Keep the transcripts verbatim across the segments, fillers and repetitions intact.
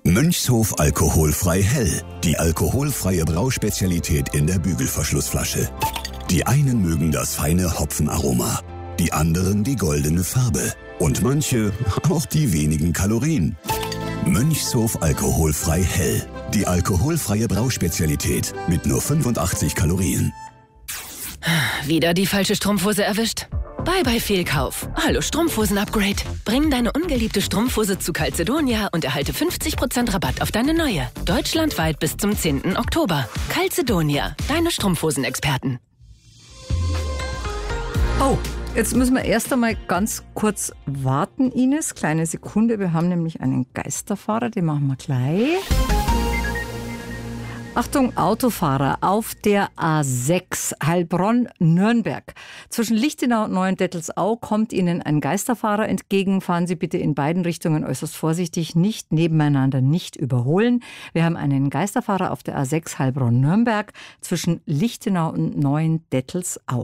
Mönchshof alkoholfrei hell. Die alkoholfreie Brauspezialität in der Bügelverschlussflasche. Die einen mögen das feine Hopfenaroma, die anderen die goldene Farbe und manche auch die wenigen Kalorien. Mönchshof alkoholfrei hell. Die alkoholfreie Brauspezialität mit nur fünfundachtzig Kalorien. Wieder die falsche Strumpfhose erwischt? Bye bye Fehlkauf. Hallo Strumpfhosen-Upgrade. Bring deine ungeliebte Strumpfhose zu Calzedonia und erhalte fünfzig Prozent Rabatt auf deine neue. Deutschlandweit bis zum zehnten Oktober. Calzedonia, deine Strumpfhosen-Experten. Oh, jetzt müssen wir erst einmal ganz kurz warten, Ines. Kleine Sekunde, wir haben nämlich einen Geisterfahrer, den machen wir gleich. Achtung, Autofahrer auf der A sechs Heilbronn-Nürnberg. Zwischen Lichtenau und Neuendettelsau kommt Ihnen ein Geisterfahrer entgegen. Fahren Sie bitte in beiden Richtungen äußerst vorsichtig, nicht nebeneinander, nicht überholen. Wir haben einen Geisterfahrer auf der A sechs Heilbronn-Nürnberg zwischen Lichtenau und Neuendettelsau.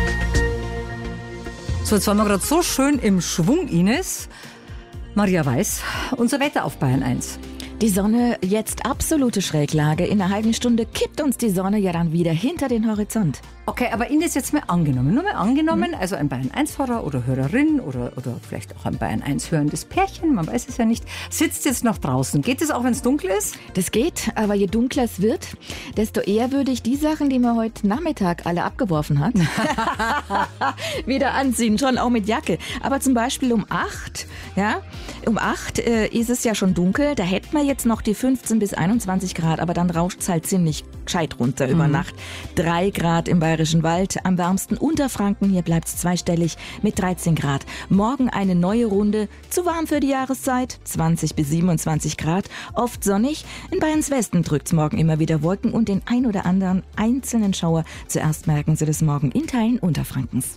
So, jetzt waren wir gerade so schön im Schwung, Ines. Maria Weiß, unser Wetter auf Bayern eins. Die Sonne, jetzt absolute Schräglage. In einer halben Stunde kippt uns die Sonne ja dann wieder hinter den Horizont. Okay, aber Ines, jetzt mal angenommen, nur mal angenommen, mhm. also ein Bayern eins Fahrer oder Hörerin oder, oder vielleicht auch ein Bayern eins hörendes Pärchen, man weiß es ja nicht, sitzt jetzt noch draußen. Geht es auch, wenn es dunkel ist? Das geht, aber je dunkler es wird, desto eher würde ich die Sachen, die man heute Nachmittag alle abgeworfen hat, wieder anziehen, schon auch mit Jacke. Aber zum Beispiel um acht, ja, um acht äh, ist es ja schon dunkel, da hätten wir jetzt noch die fünfzehn bis einundzwanzig Grad, aber dann rauscht es halt ziemlich gescheit runter über mhm. Nacht. Drei Grad im Bayerischen Wald, am wärmsten Unterfranken, hier bleibt es zweistellig mit dreizehn Grad. Morgen eine neue Runde, zu warm für die Jahreszeit, zwanzig bis siebenundzwanzig Grad, oft sonnig. In Bayerns Westen drückt es morgen immer wieder Wolken und den ein oder anderen einzelnen Schauer. Zuerst merken Sie das morgen in Teilen Unterfrankens.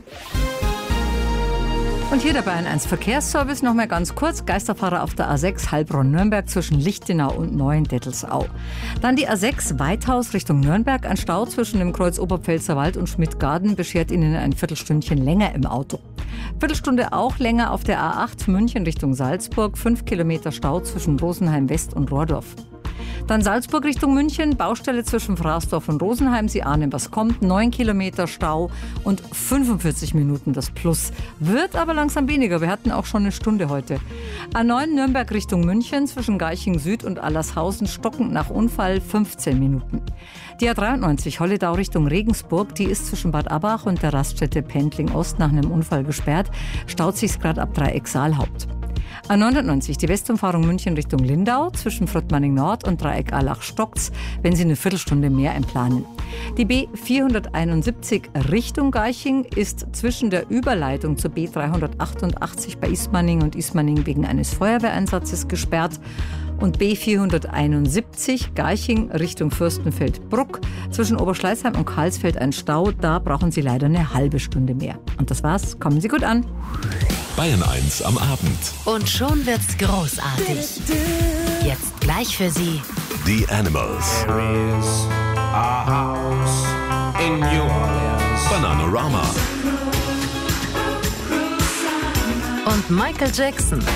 Und hier der Bayern eins Verkehrsservice, noch mal ganz kurz. Geisterfahrer auf der A sechs Heilbronn-Nürnberg zwischen Lichtenau und Neuendettelsau. Dann die A sechs Weithaus Richtung Nürnberg. Ein Stau zwischen dem Kreuz Oberpfälzer Wald und Schmidtgarden beschert Ihnen ein Viertelstündchen länger im Auto. Viertelstunde auch länger auf der A acht München Richtung Salzburg. Fünf Kilometer Stau zwischen Rosenheim West und Rohrdorf. Dann Salzburg Richtung München, Baustelle zwischen Fraßdorf und Rosenheim. Sie ahnen, was kommt. Neun Kilometer Stau und fünfundvierzig Minuten das Plus. Wird aber langsam weniger. Wir hatten auch schon eine Stunde heute. A neun Nürnberg Richtung München zwischen Garching Süd und Allershausen stockend nach Unfall fünfzehn Minuten. Die A dreiundneunzig Holledau Richtung Regensburg, die ist zwischen Bad Abbach und der Raststätte Pendling Ost nach einem Unfall gesperrt. Staut sich's gerade ab Dreieck Saalhaupt. A neunundneunzig, die Westumfahrung München Richtung Lindau, zwischen Fröttmanning Nord und Dreieck Allach stockt's, wenn Sie eine Viertelstunde mehr einplanen. Die B vierhunderteinundsiebzig Richtung Garching ist zwischen der Überleitung zur B dreihundertachtundachtzig bei Ismaning und Ismaning wegen eines Feuerwehreinsatzes gesperrt. Und B vierhunderteinundsiebzig Garching Richtung Fürstenfeldbruck. Zwischen Oberschleißheim und Karlsfeld ein Stau, da brauchen Sie leider eine halbe Stunde mehr. Und das war's, kommen Sie gut an. Bayern eins am Abend. Und schon wird's großartig. Jetzt gleich für Sie The Animals. There is a house in New Orleans. Bananarama. und Michael Jackson.